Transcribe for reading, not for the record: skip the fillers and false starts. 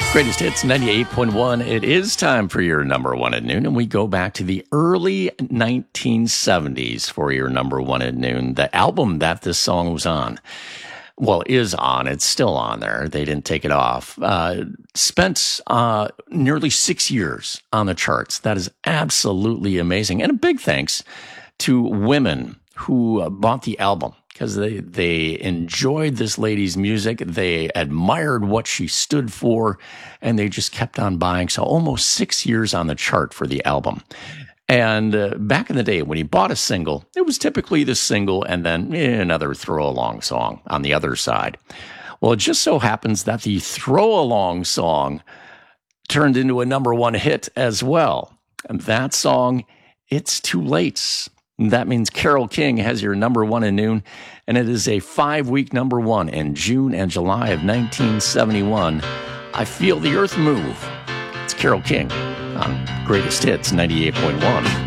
Greatest Hits 98.1. It is time for your number one at noon, and we go back to the early 1970s for your number one at noon. The album that this song was on, well, is on. It's still on there. They didn't take it off. Spent nearly 6 years on the charts. That is absolutely amazing. And a big thanks to women who bought the album, because they enjoyed this lady's music. They admired what she stood for, and they just kept on buying. So almost 6 years on the chart for the album. And back in the day, when he bought a single, it was typically the single and then another throw-along song on the other side. Well, it just so happens that the throw-along song turned into a number one hit as well. And that song, It's Too Late. That means Carole King has your number one at noon, and it is a 5-week number one in June and July of 1971. I Feel the Earth Move. It's Carole King on Greatest Hits 98.1.